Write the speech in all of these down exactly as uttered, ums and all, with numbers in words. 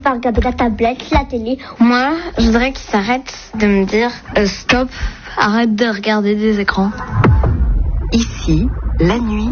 Pas regarder la tablette, la télé. Moi, je voudrais qu'ils s'arrêtent de me dire euh, stop, arrête de regarder des écrans. Ici, la nuit,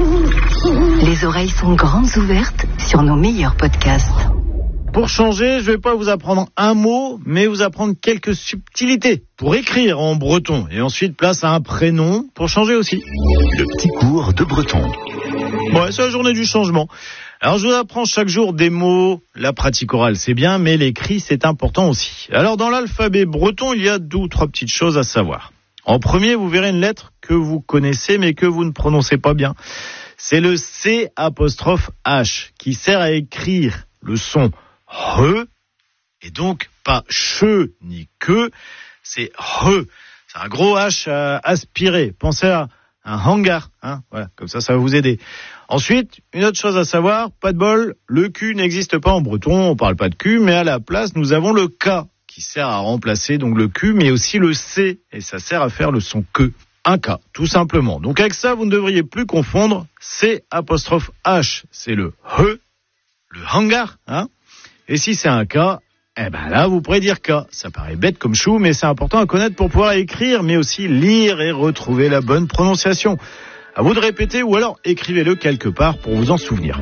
les oreilles sont grandes ouvertes sur nos meilleurs podcasts. Pour changer, je vais pas vous apprendre un mot, mais vous apprendre quelques subtilités pour écrire en breton. Et ensuite, place à un prénom pour changer aussi. Le petit cours de breton. Ouais, c'est la journée du changement. Alors, je vous apprends chaque jour des mots. La pratique orale, c'est bien, mais l'écrit, c'est important aussi. Alors, dans l'alphabet breton, il y a deux ou trois petites choses à savoir. En premier, vous verrez une lettre que vous connaissez, mais que vous ne prononcez pas bien. C'est le C apostrophe H, qui sert à écrire le son re, et donc pas che ni que, c'est re. C'est un gros H à aspirer. Pensez à un hangar, hein, voilà, comme ça, ça va vous aider. Ensuite, une autre chose à savoir, pas de bol, le Q n'existe pas en breton, on parle pas de Q, mais à la place, nous avons le K, qui sert à remplacer donc le Q, mais aussi le C, et ça sert à faire le son que. Un K, tout simplement. Donc avec ça, vous ne devriez plus confondre C apostrophe H, c'est le he, le hangar, hein. Et si c'est un K, eh ben là, vous pourrez dire K. Ça paraît bête comme chou, mais c'est important à connaître pour pouvoir écrire, mais aussi lire et retrouver la bonne prononciation. À vous de répéter ou alors écrivez-le quelque part pour vous en souvenir.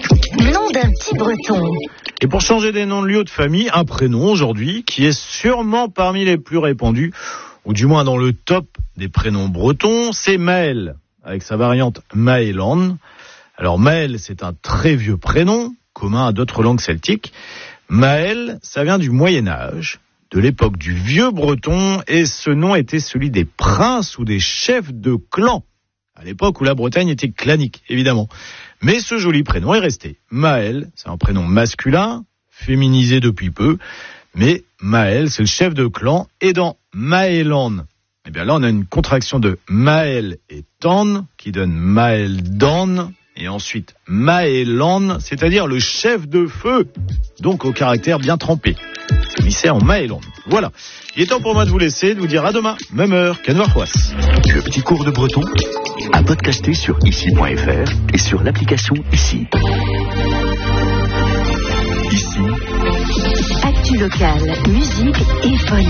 Nom d'un petit breton. Et pour changer des noms de lieux ou de famille, un prénom aujourd'hui qui est sûrement parmi les plus répandus, ou du moins dans le top des prénoms bretons, c'est Maël, avec sa variante Maëlan. Alors Maël, c'est un très vieux prénom, commun à d'autres langues celtiques. Maël, ça vient du Moyen-Âge, de l'époque du vieux breton, et ce nom était celui des princes ou des chefs de clan, à l'époque où la Bretagne était clanique, évidemment. Mais ce joli prénom est resté. Maël, c'est un prénom masculin, féminisé depuis peu, mais Maël, c'est le chef de clan, et dans Maëlan, eh bien là on a une contraction de Maël et Tan, qui donne Maëldan, et ensuite Maëlan, c'est-à-dire le chef de feu, donc au caractère bien trempé. Commissaire en Maëlan. Voilà. Il est temps pour moi de vous laisser, de vous dire à demain, même heure, Canvarfoisse. Le petit cours de breton à podcaster sur ici point f r et sur l'application Ici. Ici. Actu locale, musique et folie.